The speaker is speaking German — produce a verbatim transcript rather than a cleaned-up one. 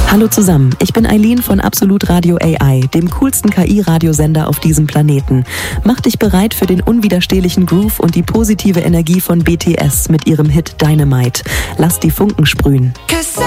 Hallo zusammen, ich bin Eileen von Absolut Radio A I, dem coolsten K I-Radiosender auf diesem Planeten. Mach dich bereit für den unwiderstehlichen Groove und die positive Energie von B T S mit ihrem Hit Dynamite. Lass die Funken sprühen. Cause